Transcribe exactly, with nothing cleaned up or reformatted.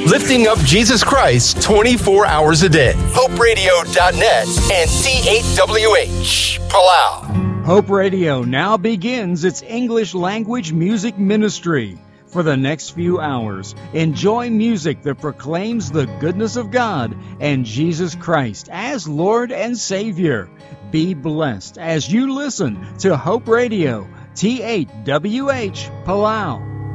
Lifting up Jesus Christ twenty-four hours a day. Hope Radio dot net and C eight W H, Palau. Hope Radio now begins its English language music ministry. For the next few hours, enjoy music that proclaims the goodness of God and Jesus Christ as Lord and Savior. Be blessed as you listen to Hope Radio, T eight W H, Palau.